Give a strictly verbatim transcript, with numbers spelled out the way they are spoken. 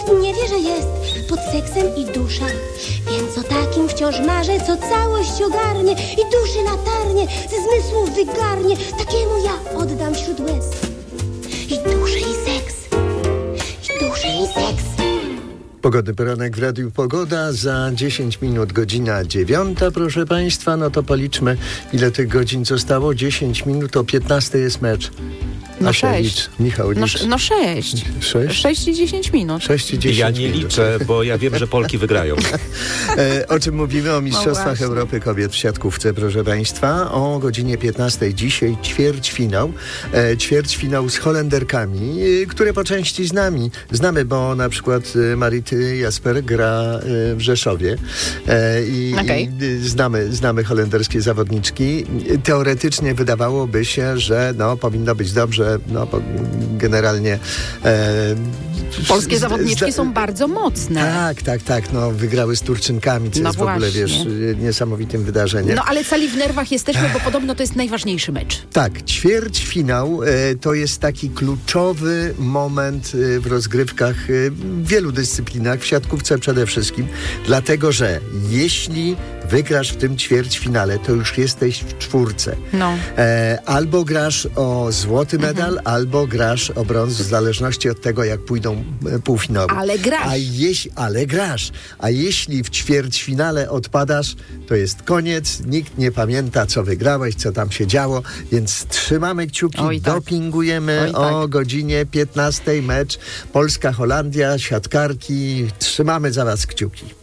Nie wierzę, jest pod seksem i dusza. Więc o takim wciąż marzę, co całość ogarnie i duszy latarnie, ze zmysłów wygarnie. Takiemu ja oddam wśród łez i duszę, i seks, i duszę, i seks. Pogodny poranek w Radiu Pogoda. Za dziesięć minut godzina dziewiąta, proszę Państwa. No to policzmy, ile tych godzin zostało. dziesięć minut, o piętnastej jest mecz. No Asia, sześć. licz. Michał, No, licz. sz- no sześć. Sześć? Sześć i dziesięć minut. Sześć i dziesięć Ja nie minut. liczę, bo ja wiem, że Polki wygrają. E, o czym mówimy? O Mistrzostwach właśnie. Europy Kobiet w siatkówce, proszę Państwa. O godzinie piętnastej dzisiaj ćwierćfinał. E, ćwierćfinał z Holenderkami, e, które po części z nami znamy, bo na przykład e, Marity Jasper gra e, w Rzeszowie e, i, Okej. i e, znamy, znamy holenderskie zawodniczki. Teoretycznie wydawałoby się, że no, powinno być dobrze, no, bo generalnie e, Polskie z- zawodniczki zda- są bardzo mocne. tak, tak, tak. No, wygrały z Turczynkami, co No jest w ogóle, właśnie. wiesz, niesamowitym wydarzeniem. No ale cali w nerwach jesteśmy, bo podobno to jest najważniejszy mecz. Tak, ćwierćfinał e, to jest taki kluczowy moment e, w rozgrywkach e, w wielu dyscyplinach, w siatkówce przede wszystkim, dlatego że jeśli wygrasz w tym ćwierćfinale, to już jesteś w czwórce. No. E, albo grasz o złoty medal, mhm. albo grasz o brąz, w zależności od tego, jak pójdą e, półfinały. Ale grasz. A jeśli, ale grasz. A jeśli w ćwierćfinale odpadasz, to jest koniec. Nikt nie pamięta, co wygrałeś, co tam się działo, więc trzymamy kciuki, Oj, tak. dopingujemy. Oj, o tak. godzinie piętnastej mecz Polska-Holandia, siatkarki. Trzymamy za was kciuki.